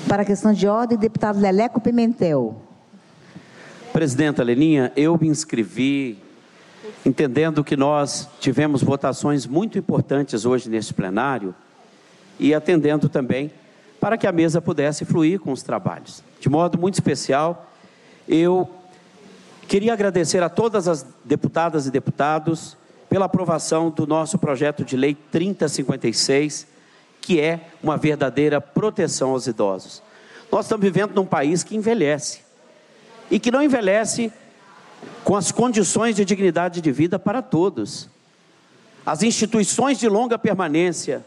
Para a questão de ordem, deputado Leleco Pimentel. Presidenta Leninha, eu me inscrevi entendendo que nós tivemos votações muito importantes hoje neste plenário e atendendo também para que a mesa pudesse fluir com os trabalhos. De modo muito especial, eu queria agradecer a todas as deputadas e deputados pela aprovação do nosso projeto de lei 3056, que é uma verdadeira proteção aos idosos. Nós estamos vivendo num país que envelhece, e que não envelhece com as condições de dignidade de vida para todos. As instituições de longa permanência,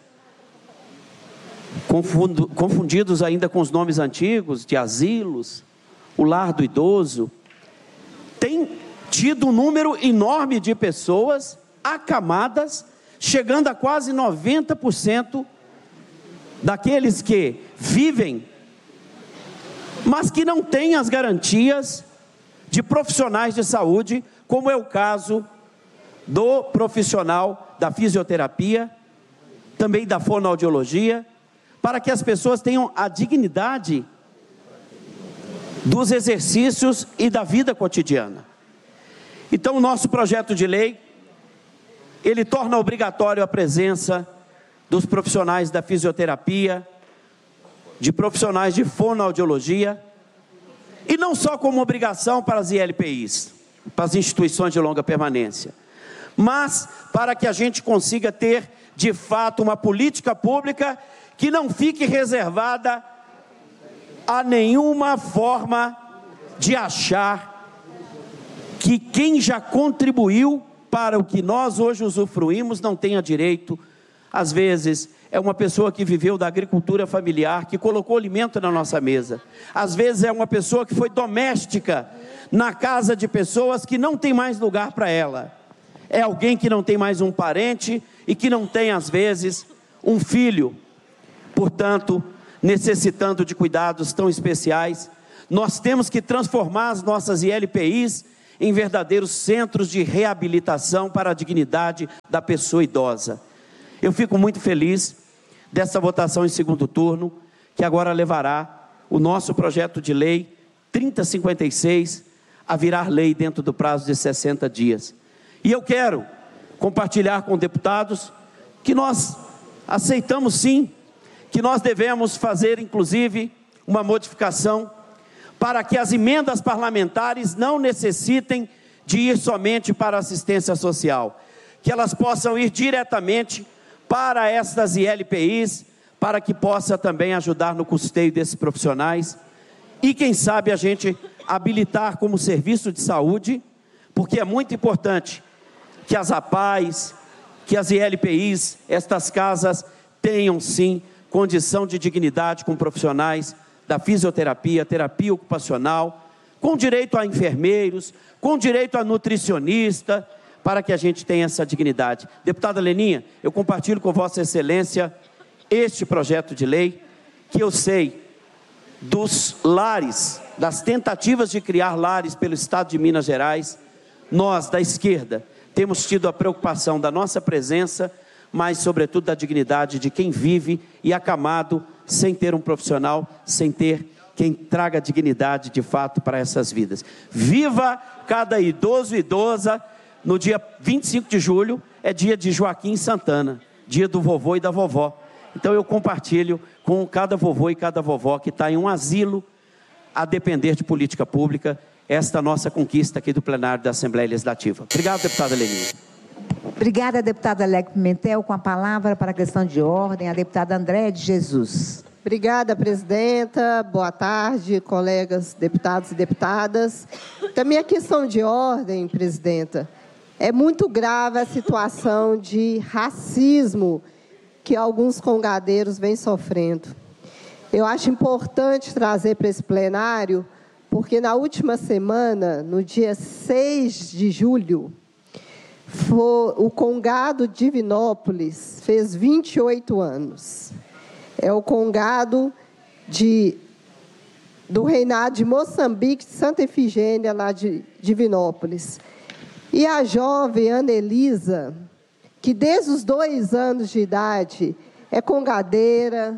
confundidos ainda com os nomes antigos, de asilos, o lar do idoso, tem tido um número enorme de pessoas acamadas, chegando a quase 90% daqueles que vivem, mas que não têm as garantias de profissionais de saúde, como é o caso do profissional da fisioterapia, também da fonoaudiologia, para que as pessoas tenham a dignidade dos exercícios e da vida cotidiana. Então, o nosso projeto de lei, ele torna obrigatório a presença dos profissionais da fisioterapia, de profissionais de fonoaudiologia, e não só como obrigação para as ILPIs, para as instituições de longa permanência, mas para que a gente consiga ter, de fato, uma política pública que não fique reservada a nenhuma forma de achar que quem já contribuiu para o que nós hoje usufruímos não tenha direito. Às vezes, é uma pessoa que viveu da agricultura familiar, que colocou alimento na nossa mesa. Às vezes, é uma pessoa que foi doméstica na casa de pessoas que não tem mais lugar para ela. É alguém que não tem mais um parente e que não tem, às vezes, um filho. Portanto, necessitando de cuidados tão especiais, nós temos que transformar as nossas ILPIs em verdadeiros centros de reabilitação para a dignidade da pessoa idosa. Eu fico muito feliz dessa votação em segundo turno, que agora levará o nosso projeto de lei 3056 a virar lei dentro do prazo de 60 dias. E eu quero compartilhar com deputados que nós aceitamos sim, que nós devemos fazer inclusive uma modificação para que as emendas parlamentares não necessitem de ir somente para a assistência social, que elas possam ir diretamente para essas ILPIs, para que possa também ajudar no custeio desses profissionais, e quem sabe a gente habilitar como serviço de saúde, porque é muito importante que as APAES, que as ILPIs, estas casas tenham sim condição de dignidade com profissionais da fisioterapia, terapia ocupacional, com direito a enfermeiros, com direito a nutricionista, para que a gente tenha essa dignidade. Deputada Leninha, eu compartilho com Vossa Excelência este projeto de lei, que eu sei dos lares, das tentativas de criar lares pelo Estado de Minas Gerais, nós, da esquerda, temos tido a preocupação da nossa presença, mas, sobretudo, da dignidade de quem vive e acamado, sem ter um profissional, sem ter quem traga dignidade, de fato, para essas vidas. Viva cada idoso e idosa. No dia 25 de julho, é dia de Joaquim Santana, dia do vovô e da vovó. Então, eu compartilho com cada vovô e cada vovó que está em um asilo, a depender de política pública, esta nossa conquista aqui do plenário da Assembleia Legislativa. Obrigado, deputada Leninha. Obrigada, deputada Leleco Pimentel. Com a palavra para a questão de ordem, a deputada Andréia de Jesus. Obrigada, presidenta. Boa tarde, colegas deputados e deputadas. Também a questão de ordem, presidenta, é muito grave a situação de racismo que alguns congadeiros vêm sofrendo. Eu acho importante trazer para esse plenário, porque na última semana, no dia 6 de julho, o Congado Divinópolis fez 28 anos. É o Congado do Reinado de Moçambique, de Santa Efigênia, lá de Divinópolis. E a jovem Anelisa, que desde os 2 anos de idade é congadeira,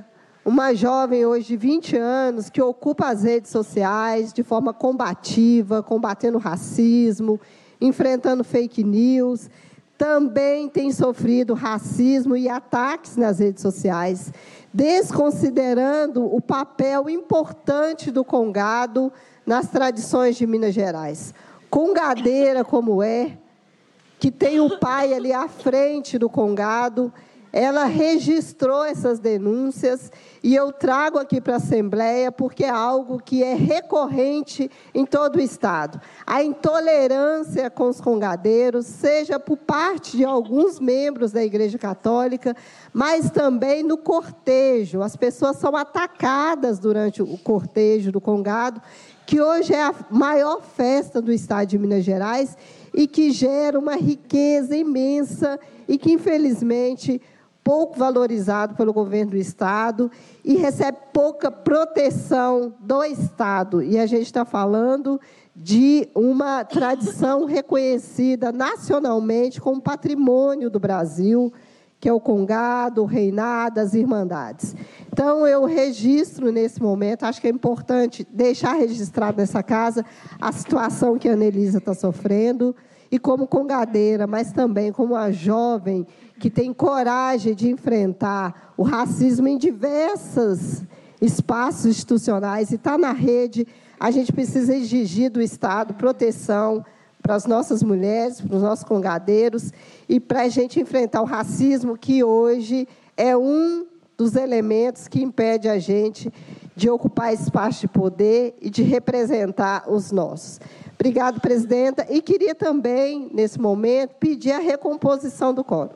uma jovem hoje de 20 anos que ocupa as redes sociais de forma combativa, combatendo racismo, enfrentando fake news, também tem sofrido racismo e ataques nas redes sociais, desconsiderando o papel importante do congado nas tradições de Minas Gerais. Congadeira como é, que tem o pai ali à frente do congado, ela registrou essas denúncias e eu trago aqui para a Assembleia porque é algo que é recorrente em todo o Estado. A intolerância com os congadeiros, seja por parte de alguns membros da Igreja Católica, mas também no cortejo. As pessoas são atacadas durante o cortejo do congado, que hoje é a maior festa do Estado de Minas Gerais e que gera uma riqueza imensa e que, infelizmente, pouco valorizado pelo governo do Estado e recebe pouca proteção do Estado. E a gente está falando de uma tradição reconhecida nacionalmente como patrimônio do Brasil, que é o congado, o reinado, as irmandades. Então, eu registro nesse momento, acho que é importante deixar registrado nessa casa a situação que a Anelisa está sofrendo, e como congadeira, mas também como uma jovem que tem coragem de enfrentar o racismo em diversos espaços institucionais e está na rede, a gente precisa exigir do Estado proteção para as nossas mulheres, para os nossos congadeiros e para a gente enfrentar o racismo, que hoje é um dos elementos que impede a gente de ocupar espaço de poder e de representar os nossos. Obrigada, presidenta. E queria também, nesse momento, pedir a recomposição do quórum.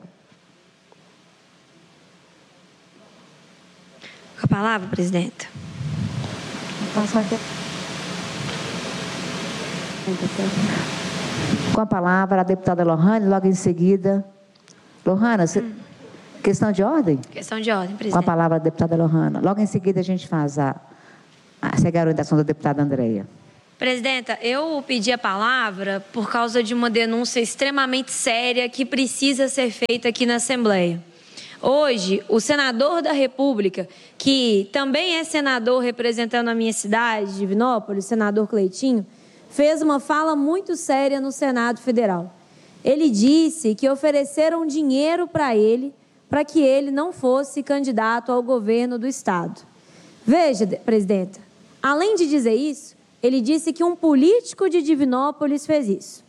Com a palavra, presidenta. Com a palavra, a deputada Lohane, logo em seguida. Lohana, questão de ordem? Questão de ordem, presidente. Com a palavra, a deputada Lohana. Logo em seguida, a gente faz segue a orientação da deputada Andréia. Presidenta, eu pedi a palavra por causa de uma denúncia extremamente séria que precisa ser feita aqui na Assembleia. Hoje, o senador da República, que também é senador representando a minha cidade, Divinópolis, senador Cleitinho, fez uma fala muito séria no Senado Federal. Ele disse que ofereceram dinheiro para ele, para que ele não fosse candidato ao governo do Estado. Veja, presidenta, além de dizer isso, ele disse que um político de Divinópolis fez isso.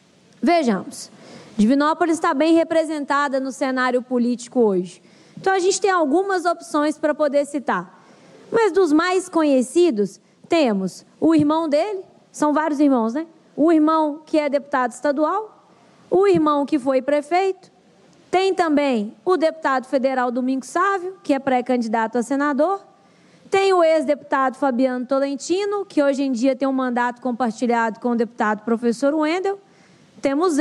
Vejamos, Divinópolis está bem representada no cenário político hoje. Então, a gente tem algumas opções para poder citar. Mas dos mais conhecidos, temos o irmão dele, são vários irmãos, né? O irmão que é deputado estadual, o irmão que foi prefeito, tem também o deputado federal Domingos Sávio, que é pré-candidato a senador, tem o ex-deputado Fabiano Tolentino, que hoje em dia tem um mandato compartilhado com o deputado professor Wendel. Temos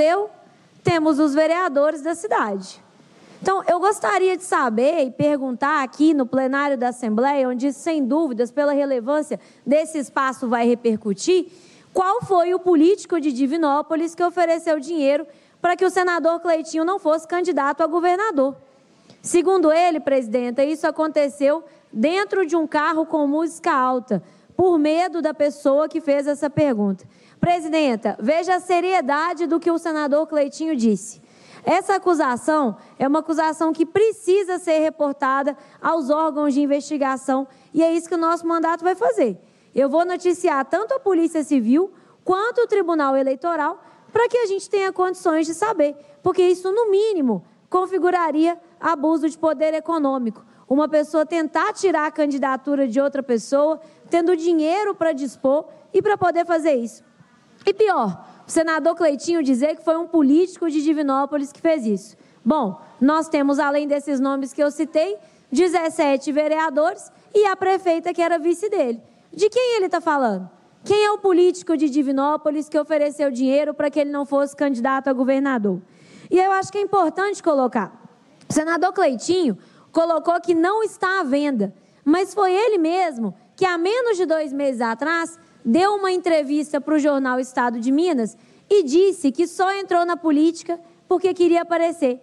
temos os vereadores da cidade. Então, eu gostaria de saber e perguntar aqui no plenário da Assembleia, onde, sem dúvidas, pela relevância desse espaço vai repercutir, qual foi o político de Divinópolis que ofereceu dinheiro para que o senador Cleitinho não fosse candidato a governador. Segundo ele, presidenta, isso aconteceu dentro de um carro com música alta, por medo da pessoa que fez essa pergunta. Presidenta, veja a seriedade do que o senador Cleitinho disse. Essa acusação é uma acusação que precisa ser reportada aos órgãos de investigação e é isso que o nosso mandato vai fazer. Eu vou noticiar tanto a Polícia Civil quanto o Tribunal Eleitoral para que a gente tenha condições de saber, porque isso, no mínimo, configuraria abuso de poder econômico. Uma pessoa tentar tirar a candidatura de outra pessoa, tendo dinheiro para dispor e para poder fazer isso. E pior, o senador Cleitinho dizer que foi um político de Divinópolis que fez isso. Bom, nós temos, além desses nomes que eu citei, 17 vereadores e a prefeita que era vice dele. De quem ele está falando? Quem é o político de Divinópolis que ofereceu dinheiro para que ele não fosse candidato a governador? E eu acho que é importante colocar. O senador Cleitinho colocou que não está à venda, mas foi ele mesmo que, há menos de 2 meses atrás, deu uma entrevista para o jornal Estado de Minas e disse que só entrou na política porque queria aparecer.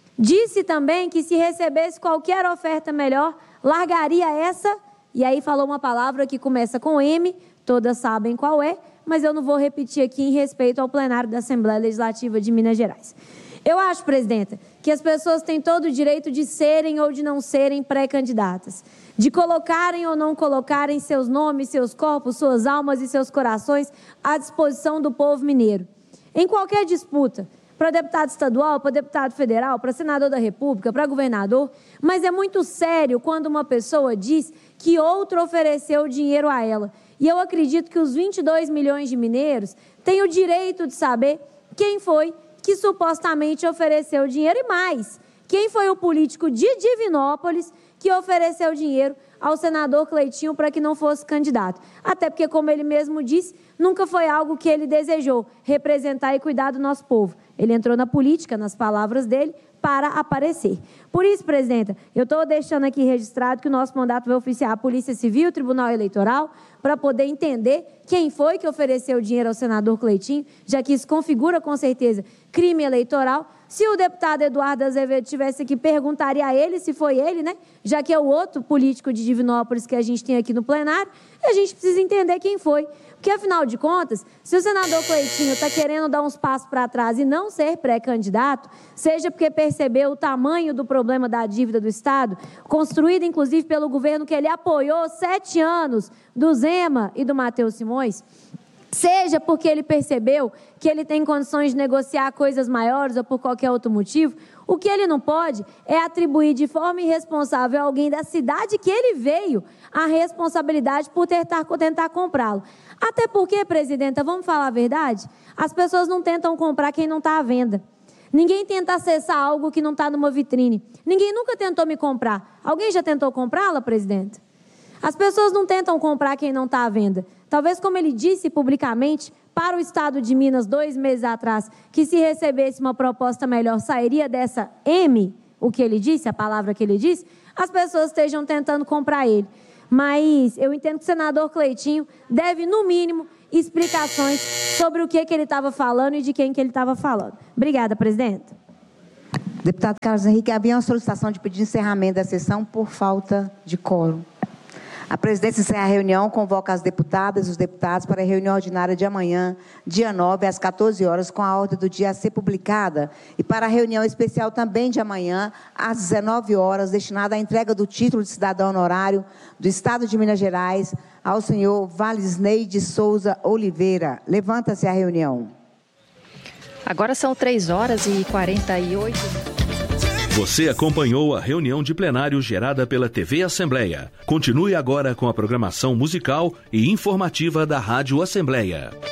Disse também que se recebesse qualquer oferta melhor, largaria essa, e aí falou uma palavra que começa com M, todas sabem qual é, mas eu não vou repetir aqui em respeito ao plenário da Assembleia Legislativa de Minas Gerais. Eu acho, presidenta, que as pessoas têm todo o direito de serem ou de não serem pré-candidatas, de colocarem ou não colocarem seus nomes, seus corpos, suas almas e seus corações à disposição do povo mineiro. Em qualquer disputa, para deputado estadual, para deputado federal, para senador da República, para governador, mas é muito sério quando uma pessoa diz que outro ofereceu dinheiro a ela. E eu acredito que os 22 milhões de mineiros têm o direito de saber quem foi que supostamente ofereceu dinheiro e mais, quem foi o político de Divinópolis que ofereceu dinheiro ao senador Cleitinho para que não fosse candidato. Até porque, como ele mesmo disse, nunca foi algo que ele desejou, representar e cuidar do nosso povo. Ele entrou na política, nas palavras dele, para aparecer. Por isso, presidenta, eu estou deixando aqui registrado que o nosso mandato vai oficiar a Polícia Civil, o Tribunal Eleitoral, para poder entender quem foi que ofereceu dinheiro ao senador Cleitinho, já que isso configura, com certeza, crime eleitoral. Se o deputado Eduardo Azevedo tivesse aqui, perguntaria a ele se foi ele, né? Já que é o outro político de Divinópolis que a gente tem aqui no plenário, a gente precisa entender quem foi. Porque, afinal de contas, se o senador Cleitinho está querendo dar uns passos para trás e não ser pré-candidato, seja porque percebeu o tamanho do problema da dívida do Estado, construída, inclusive, pelo governo que ele apoiou 7 anos, do Zema e do Matheus Simões, seja porque ele percebeu que ele tem condições de negociar coisas maiores ou por qualquer outro motivo, o que ele não pode é atribuir de forma irresponsável a alguém da cidade que ele veio a responsabilidade por tentar comprá-lo. Até porque, presidenta, vamos falar a verdade, as pessoas não tentam comprar quem não está à venda. Ninguém tenta acessar algo que não está numa vitrine. Ninguém nunca tentou me comprar. Alguém já tentou comprá-la, presidenta? As pessoas não tentam comprar quem não está à venda. Talvez, como ele disse publicamente para o Estado de Minas 2 meses atrás, que se recebesse uma proposta melhor, sairia dessa M, o que ele disse, a palavra que ele disse, as pessoas estejam tentando comprar ele. Mas eu entendo que o senador Cleitinho deve, no mínimo, explicações sobre o que ele estava falando e de quem que ele estava falando. Obrigada, presidenta. Deputado Carlos Henrique, havia uma solicitação de pedir de encerramento da sessão por falta de quórum. A presidência encerra a reunião, convoca as deputadas e os deputados para a reunião ordinária de amanhã, dia 9, às 14 horas, com a ordem do dia a ser publicada, e para a reunião especial também de amanhã, às 19 horas, destinada à entrega do título de cidadão honorário do Estado de Minas Gerais ao senhor Valisney de Souza Oliveira. Levanta-se a reunião. Agora são 3h48. Você acompanhou a reunião de plenário gerada pela TV Assembleia. Continue agora com a programação musical e informativa da Rádio Assembleia.